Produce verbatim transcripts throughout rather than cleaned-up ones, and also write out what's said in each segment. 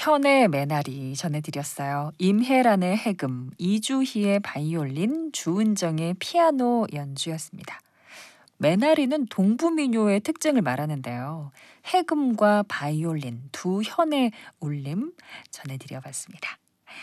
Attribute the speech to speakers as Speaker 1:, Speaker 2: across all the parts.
Speaker 1: 현의 메나리 전해드렸어요. 임혜란의 해금, 이주희의 바이올린, 주은정의 피아노 연주였습니다. 메나리는 동부민요의 특징을 말하는데요. 해금과 바이올린 두 현의 울림 전해드려봤습니다.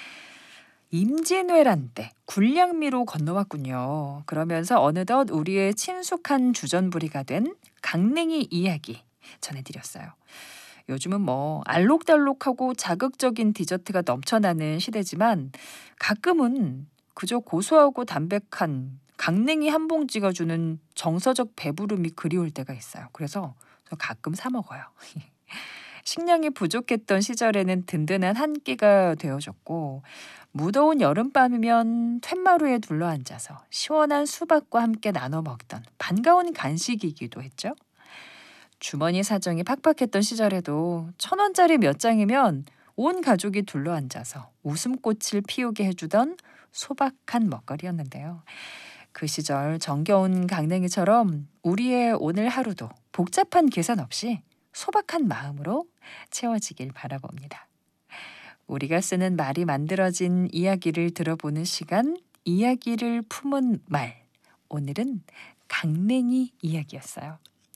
Speaker 1: 임진왜란 때 굴량미로 건너왔군요. 그러면서 어느덧 우리의 친숙한 주전부리가 된 강냉이 이야기 전해드렸어요. 요즘은 뭐 알록달록하고 자극적인 디저트가 넘쳐나는 시대지만 가끔은 그저 고소하고 담백한 강냉이 한 봉지가 주는 정서적 배부름이 그리울 때가 있어요. 그래서 저 가끔 사 먹어요. 식량이 부족했던 시절에는 든든한 한 끼가 되어줬고 무더운 여름밤이면 툇마루에 둘러앉아서 시원한 수박과 함께 나눠 먹던 반가운 간식이기도 했죠. 주머니 사정이 팍팍했던 시절에도 천 원짜리 몇 장이면 온 가족이 둘러앉아서 웃음꽃을 피우게 해주던 소박한 먹거리였는데요. 그 시절 정겨운 강냉이처럼 우리의 오늘 하루도 복잡한 계산 없이 소박한 마음으로 채워지길 바라봅니다. 우리가 쓰는 말이 만들어진 이야기를 들어보는 시간, 이야기를 품은 말. 오늘은 강냉이 이야기였어요.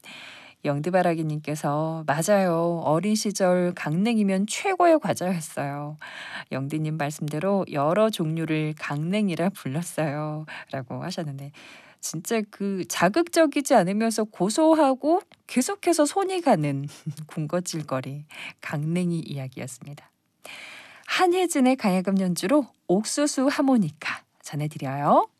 Speaker 1: 영드바라기님께서 맞아요. 어린 시절 강냉이면 최고의 과자였어요. 영디님 말씀대로 여러 종류를 강냉이라 불렀어요. 라고 하셨는데 진짜 그 자극적이지 않으면서 고소하고 계속해서 손이 가는 군것질거리 강냉이 이야기였습니다. 한혜진의 가야금 연주로 옥수수 하모니카 전해드려요.